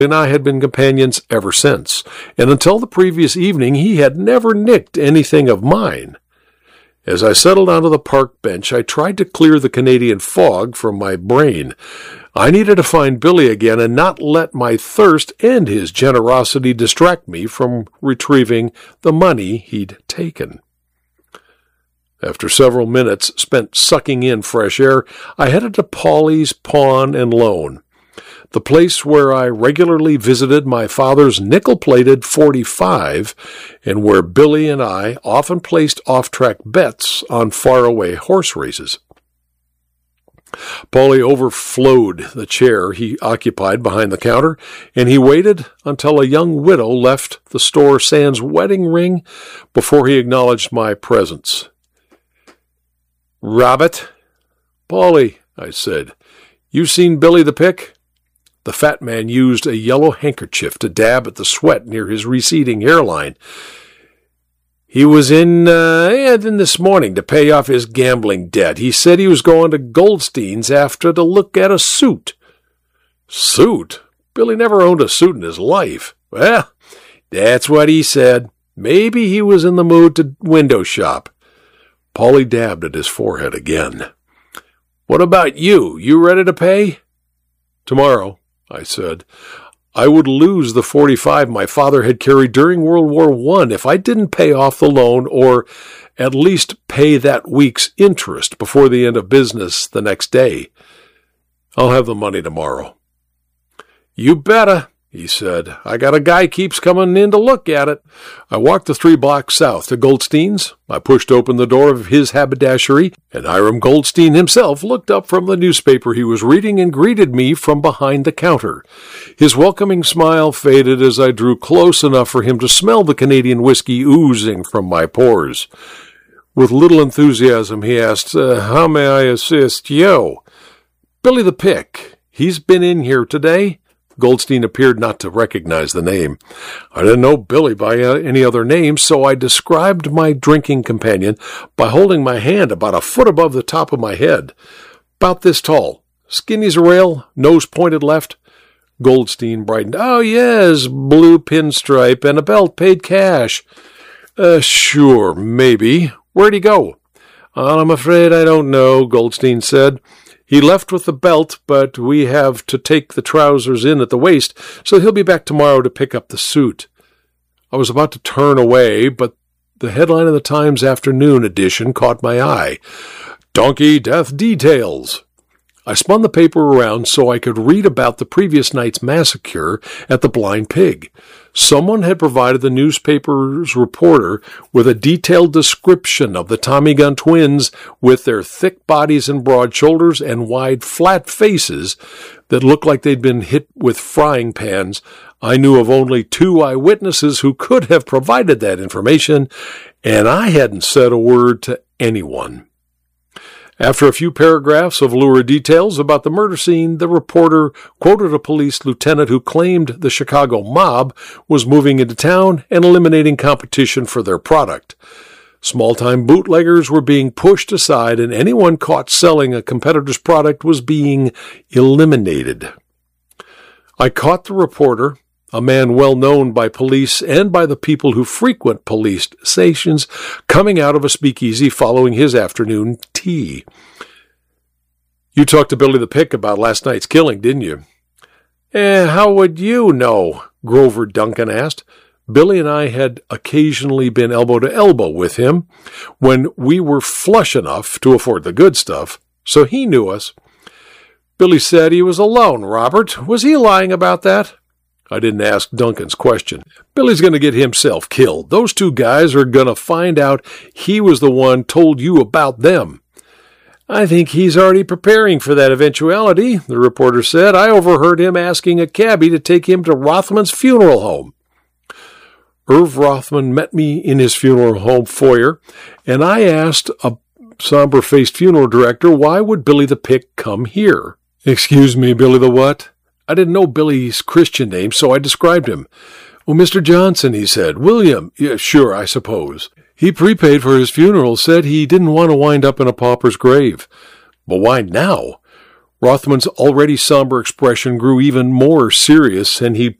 and I had been companions ever since, and until the previous evening he had never nicked anything of mine. As I settled onto the park bench, I tried to clear the Canadian fog from my brain. I needed to find Billy again and not let my thirst and his generosity distract me from retrieving the money he'd taken. After several minutes spent sucking in fresh air, I headed to Paulie's Pawn and Loan, the place where I regularly visited my father's nickel-plated .45 and where Billy and I often placed off-track bets on faraway horse races. Paulie overflowed the chair he occupied behind the counter, and he waited until a young widow left the store sans wedding ring before he acknowledged my presence. "Robert?" "Paulie," I said. "You seen Billy the Pick?" The fat man used a yellow handkerchief to dab at the sweat near his receding hairline. "He was in this morning to pay off his gambling debt. He said he was going to Goldstein's after to look at a suit." "Suit? Billy never owned a suit in his life." "Well, that's what he said. Maybe he was in the mood to window shop." Paulie dabbed at his forehead again. "What about you? You ready to pay?" "Tomorrow," I said. I would lose the .45 my father had carried during World War I if I didn't pay off the loan or at least pay that week's interest before the end of business the next day. "I'll have the money tomorrow." "You better," he said. "I got a guy keeps coming in to look at it." I walked the 3 blocks south to Goldstein's. I pushed open the door of his haberdashery, and Hiram Goldstein himself looked up from the newspaper he was reading and greeted me from behind the counter. His welcoming smile faded as I drew close enough for him to smell the Canadian whiskey oozing from my pores. With little enthusiasm, he asked, "How may I assist you?" "Billy the Pick. He's been in here today?" Goldstein appeared not to recognize the name. I didn't know Billy by any other name, so I described my drinking companion by holding my hand about a foot above the top of my head. "About this tall. Skinny as a rail, nose pointed left." Goldstein brightened. "Oh, yes, blue pinstripe and a belt paid cash." Sure, maybe. Where'd he go?" "I'm afraid I don't know," Goldstein said. "He left with the belt, but we have to take the trousers in at the waist, so he'll be back tomorrow to pick up the suit." I was about to turn away, but the headline of the Times afternoon edition caught my eye. "Donkey Death Details." I spun the paper around so I could read about the previous night's massacre at the Blind Pig. Someone had provided the newspaper's reporter with a detailed description of the Tommy gun twins with their thick bodies and broad shoulders and wide, flat faces that looked like they'd been hit with frying pans. I knew of only 2 eyewitnesses who could have provided that information, and I hadn't said a word to anyone. After a few paragraphs of lurid details about the murder scene, the reporter quoted a police lieutenant who claimed the Chicago mob was moving into town and eliminating competition for their product. Small-time bootleggers were being pushed aside, and anyone caught selling a competitor's product was being eliminated. I caught the reporter, a man well known by police and by the people who frequent police stations, coming out of a speakeasy following his afternoon tea. "You talked to Billy the Pick about last night's killing, didn't you?" How would you know?" Grover Duncan asked. Billy and I had occasionally been elbow to elbow with him when we were flush enough to afford the good stuff, so he knew us. "Billy said he was alone, Robert. Was he lying about that?" I didn't ask Duncan's question. "Billy's going to get himself killed. Those 2 guys are going to find out he was the one told you about them." "I think he's already preparing for that eventuality," the reporter said. "I overheard him asking a cabbie to take him to Rothman's funeral home." Irv Rothman met me in his funeral home foyer, and I asked a somber-faced funeral director, why would Billy the Pick come here? "Excuse me, Billy the what?" I didn't know Billy's Christian name, so I described him. "Well, Mr. Johnson," he said. "William." "Yeah, sure, I suppose." "He prepaid for his funeral, said he didn't want to wind up in a pauper's grave." "But why now?" Rothman's already somber expression grew even more serious, and he